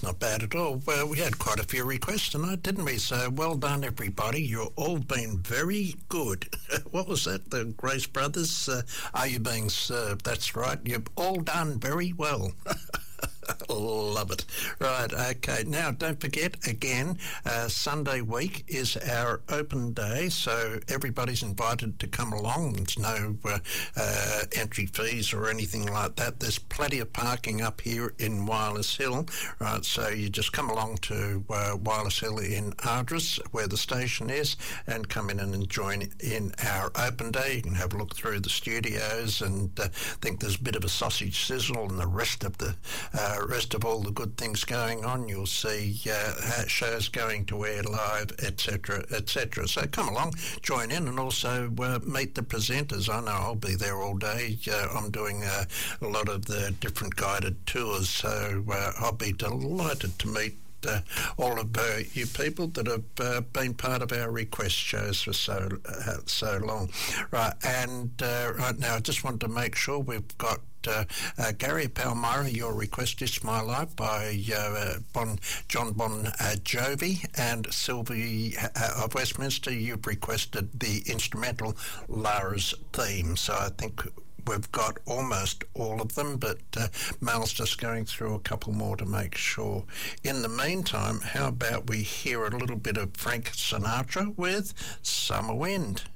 that's not bad at all. Well, we had quite a few requests tonight, didn't we? So well done, everybody. You've all been very good. What was that? The Grace Brothers? Are you being served? That's right. You've all done very well. Love it. Right, okay. Now, don't forget, again, Sunday week is our open day, so everybody's invited to come along. There's no entry fees or anything like that. There's plenty of parking up here in Wireless Hill, right? So you just come along to Wireless Hill in Ardres, where the station is, and come in and join in our open day. You can have a look through the studios and think there's a bit of a sausage sizzle and the rest of all the good things going on. You'll see shows going to air live, etc., etc. So come along, join in, and also meet the presenters. I know I'll be there all day. I'm doing a lot of the different guided tours, so I'll be delighted to meet all of you people that have been part of our request shows for so long. Right, and right now I just want to make sure we've got Gary Palmyra, your request is My Life by John Bon Jovi, and Sylvie of Westminster, you've requested the instrumental Lara's Theme. So I think we've got almost all of them, but Mel's just going through a couple more to make sure. In the meantime, how about we hear a little bit of Frank Sinatra with Summer Wind?